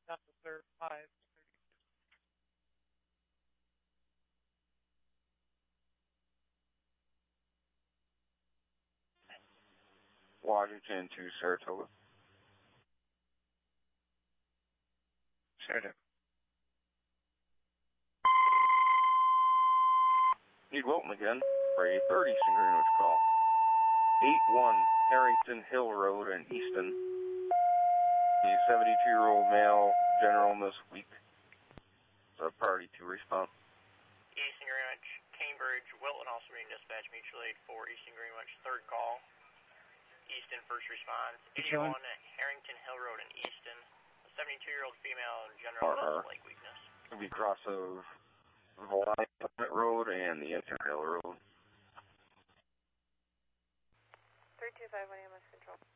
Officer 5. Washington to Saratoga. Saratoga. Need Wilton again for a 30 Eastern Greenwich call. 81 Harrington Hill Road in Easton. A 72-year-old male, general illness week. A party to respond. Eastern Greenwich, Cambridge, Wilton also being dispatch mutual aid for Eastern Greenwich, third call. Easton first response. 81 Harrington Hill Road in Easton. A 72-year-old female, general illness, leg weakness. It'll be cross of Valiant Road and the Eastern Hill Road. 325 1 EMS control.